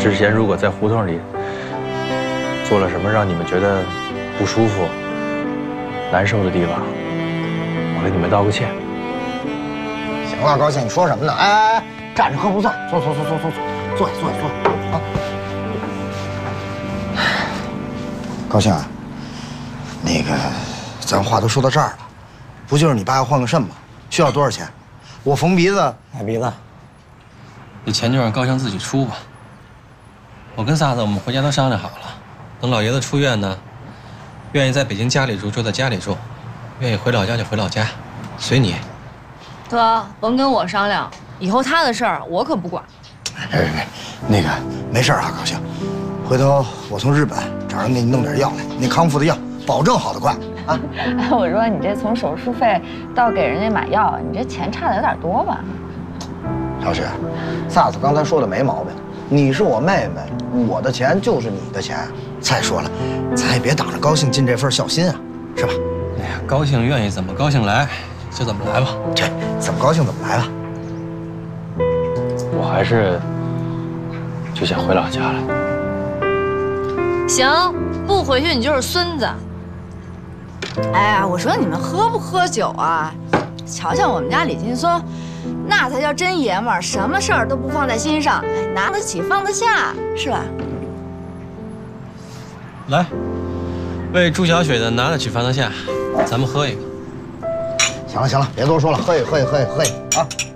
之前如果在胡同里做了什么让你们觉得不舒服、难受的地方，我给你们道个歉。 行了，高兴，你说什么呢？哎，站着喝不算，坐坐啊！高兴啊，那个，咱话都说到这儿了，不就是你爸要换个肾吗？需要多少钱？我缝鼻子、买鼻子， 这钱就让高兴自己出吧。我跟萨子我们回家都商量好了，等老爷子出院呢，愿意在北京家里住就在家里住，愿意回老家就回老家，随你。 哥，甭跟我商量，以后他的事儿我可不管。 别，那个没事啊，高兴。回头我从日本找人给你弄点药来，那康复的药，保证好得快啊！ 我说你这从手术费到给人家买药，你这钱差的有点多吧？ 小雪，萨子刚才说的没毛病，你是我妹妹，我的钱就是你的钱。再说了，咱也别挡着高兴尽这份孝心啊，是吧？ 哎呀，高兴愿意怎么高兴来就怎么来吧。 这怎么高兴怎么来吧。 我还是就想回老家了。 行，不回去你就是孙子。 哎呀，我说你们喝不喝酒啊？瞧瞧我们家李劲松，那才叫真爷们儿，什么事儿都不放在心上，哎，拿得起放得下，是吧？ 来，为朱小雪的拿得起放得下，咱们喝一个。 行了，别多说了，喝一个啊！